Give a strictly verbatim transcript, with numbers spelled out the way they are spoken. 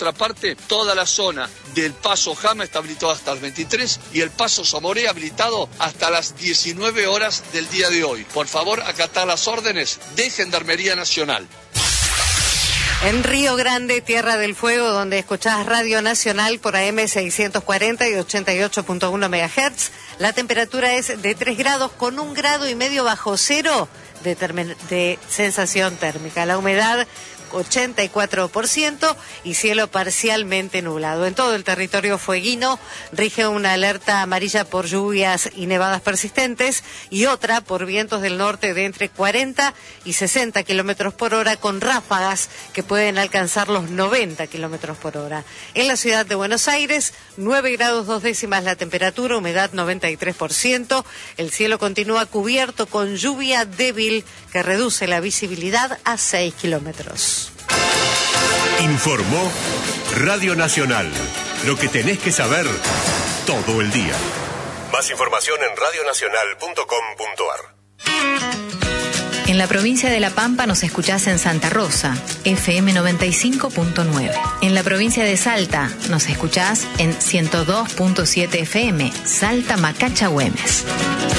otra parte, toda la zona del Paso Jama está habilitado hasta las veintitrés y el Paso Zamoré habilitado hasta las diecinueve horas del día de hoy. Por favor, acatar las órdenes de Gendarmería Nacional. En Río Grande, Tierra del Fuego, donde escuchás Radio Nacional por A M seiscientos cuarenta y ochenta y ocho punto uno megahertz, la temperatura es de tres grados con un grado y medio bajo cero de, term- de sensación térmica. La humedad ochenta y cuatro por ciento y cielo parcialmente nublado. En todo el territorio fueguino rige una alerta amarilla por lluvias y nevadas persistentes y otra por vientos del norte de entre cuarenta y sesenta kilómetros por hora con ráfagas que pueden alcanzar los noventa kilómetros por hora. En la ciudad de Buenos Aires, nueve grados dos décimas la temperatura, humedad noventa y tres por ciento. El cielo continúa cubierto con lluvia débil que reduce la visibilidad a seis kilómetros. Informó Radio Nacional. Lo que tenés que saber todo el día. Más información en radio nacional punto com punto a r. En la provincia de La Pampa nos escuchás en Santa Rosa, F M noventa y cinco punto nueve. En la provincia de Salta nos escuchás en ciento dos punto siete F M, Salta Macacha Güemes.